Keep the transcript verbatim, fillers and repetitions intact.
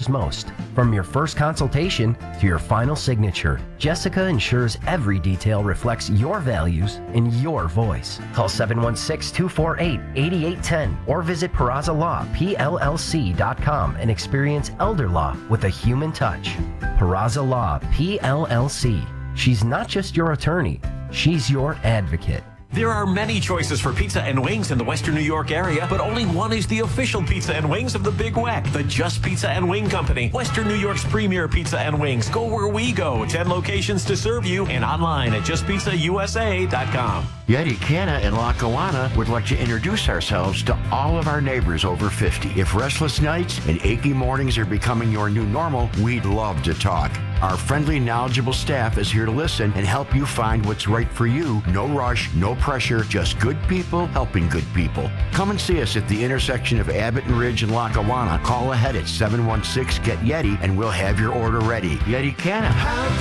matters most. From your first consultation to your final signature, Jessica ensures every detail reflects your values and your voice. Call seven one six, two four eight, eight eight one zero or visit Peraza Law P L L C dot com and experience elder law with a human touch. Peraza Law P L L C. She's not just your attorney, she's your advocate. There are many choices for pizza and wings in the Western New York area, but only one is the official pizza and wings of the Big Weck, the Just Pizza and Wing Company, Western New York's premier pizza and wings. Go where we go. ten locations to serve you and online at just pizza u s a dot com. Yeti Canna in Lackawanna would like to introduce ourselves to all of our neighbors over fifty. If restless nights and achy mornings are becoming your new normal, we'd love to talk. Our friendly, knowledgeable staff is here to listen and help you find what's right for you. No rush, no pressure, just good people helping good people. Come and see us at the intersection of Abbott and Ridge and Lackawanna. Call ahead at seven one six, get Yeti and we'll have your order ready. Yeti Canna.